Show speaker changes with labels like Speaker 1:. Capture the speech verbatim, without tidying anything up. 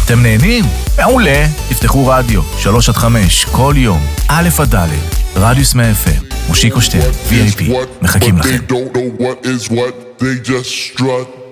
Speaker 1: אתם נהנים? מעולה. תפתחו רדיו, שלוש עד חמש, כל יום, א' עד ד', רדיוס מאה אף אם, מושיקו שטרן, וי איי פי, מחכים לכם.
Speaker 2: They just strut.